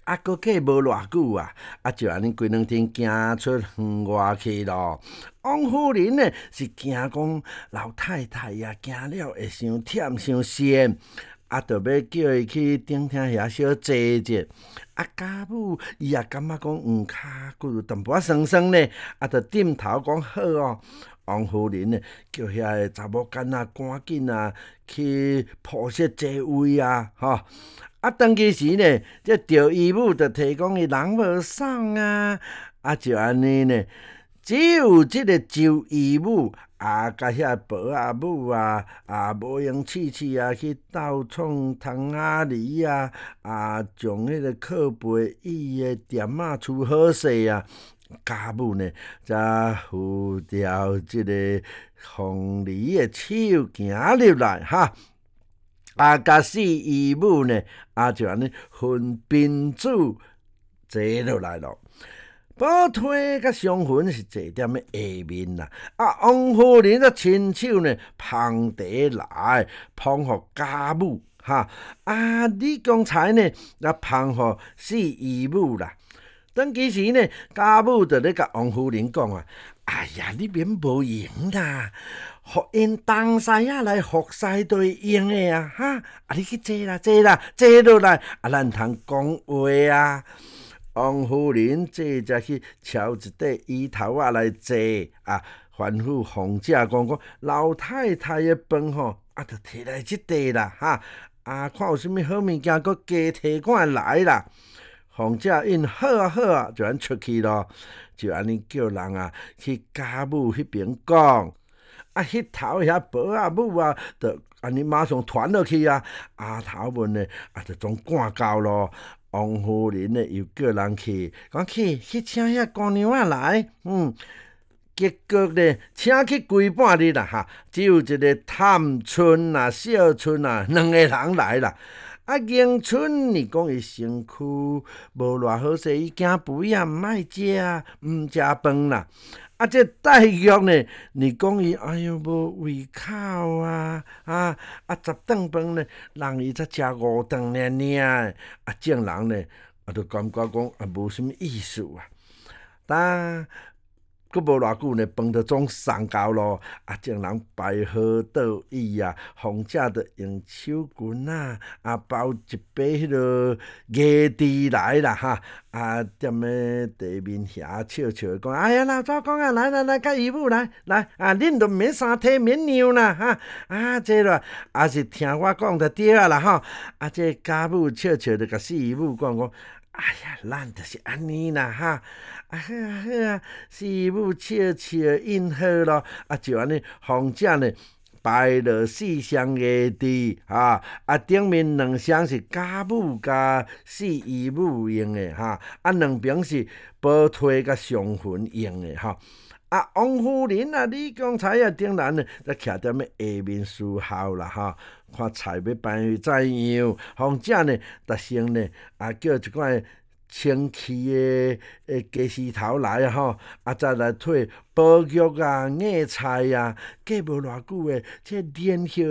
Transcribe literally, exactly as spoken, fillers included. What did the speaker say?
啊，搁过无偌久啊，啊就安尼规两天行出园外去咯。王夫人呢是惊讲老太太呀，行了会伤忝伤咸。啊，就要叫伊去顶厅遐小坐者。啊，家母伊也感觉讲黄骹骨淡薄仔酸酸呢，啊，就点头讲好哦。王夫人呢，叫遐个查某囡仔赶紧啊去铺设座位啊，吼。啊，当其时呢，这赵姨母就提讲伊人无爽啊，啊，就安尼呢。只有即个周姨母啊，甲遐婆阿母啊，啊无用试试啊，去斗创汤仔梨啊，啊，将迄个靠背椅的店仔厝好势啊。家母呢，才扶调即个凤梨的手行入来哈。啊，甲四姨母呢，啊就安尼分宾主坐落来咯。宝推甲上云是坐踮咧下面啦，啊，王夫人则亲手呢捧茶来，捧互家母哈，啊，李光才呢也捧互四姨母啦。当其时呢，家母就咧甲王夫人讲啊，哎呀，你免无用啦，互因东西仔来服侍都会用的啊，哈，啊，你去坐啦，坐啦，坐落来，啊，咱通讲话啊。王夫人这才去抄一块椅头仔来坐啊，吩咐凤姐讲讲老太太的饭吼，啊，就摕来即块啦哈，啊，看有啥物好物件，搁加摕过来啦。凤姐应好啊好啊，就安出去咯，就安尼叫人啊去家母迄边讲，啊，迄头遐婆啊母啊，就安尼马上传落去啊，丫头们呢啊，就总赶到咯。王夫人呢又叫人去，讲去去请遐姑娘仔来，嗯，结果呢请去规半日啦哈，只有一个探春啊、小春啊两个人来啦。啊，迎春你讲伊身躯无偌好势，伊惊肥啊，毋爱食啊，毋食饭啦。啊，这黛玉呢，你讲伊哎哟无胃口啊，啊啊十顿饭呢，人伊才食五顿尔尔，啊众人呢，啊就感觉讲啊无啥物意思啊。当佫无偌久呢，饭就总送到咯。啊，众人摆好倒椅啊，凤姐就用手巾啊，啊包一杯迄落椰汁来啦哈。啊，踮咧地面遐笑笑讲，哎呀，老早讲啊，来来来，甲姨母来来啊，恁都免三体免让啦哈。啊，这咯，也是听我讲就对啊啦吼。啊，这家母笑笑就甲四姨母讲讲。哎呀，咱就是安尼啦哈，啊好啊好啊，四母笑笑应好咯，啊就安尼，凤姐呢摆落四双椰子哈，啊顶面两双是家母甲四姨母用的哈，啊两边是宝推甲上云用的哈。啊，王夫人啊，李光彩啊，顶人呢，则徛踮咧下面思考啦哈，看菜要摆怎样。凤姐呢，逐先呢，啊叫一寡清气的诶鸡丝头来啊吼，啊再来退宝玉啊、叶菜啊，过无偌久诶，这莲叶